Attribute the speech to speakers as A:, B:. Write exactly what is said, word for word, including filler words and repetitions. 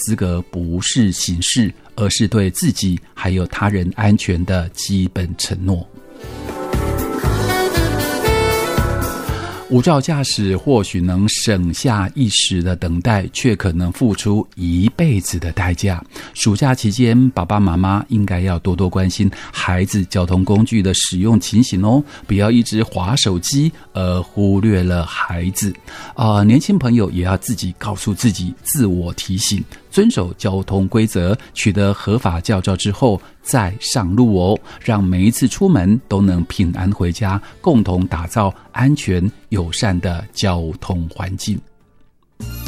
A: 资格不是形式，而是对自己还有他人安全的基本承诺。无照驾驶或许能省下一时的等待，却可能付出一辈子的代价。暑假期间，爸爸妈妈应该要多多关心孩子交通工具的使用情形哦，不要一直滑手机而忽略了孩子。啊、呃，年轻朋友也要自己告诉自己，自我提醒，遵守交通规则，取得合法驾照之后再上路哦，让每一次出门都能平安回家，共同打造安全友善的交通环境。